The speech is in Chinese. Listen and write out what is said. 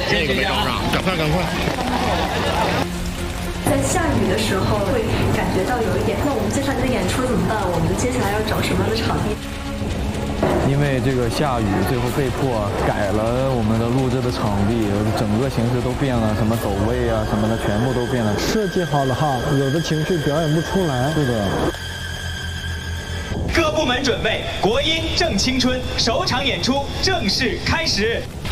这个没找上，赶快！ 在下雨的时候会感觉到有一点，那我们接下来的演出怎么办？我们接下来要找什么样的场地？ 因为这个下雨，最后被迫改了我们的录制的场地，整个形式都变了，什么走位啊什么的全部都变了。 设计好了哈，有的情绪表演不出来。 是的。 各部门准备，国音正青春首场演出正式开始。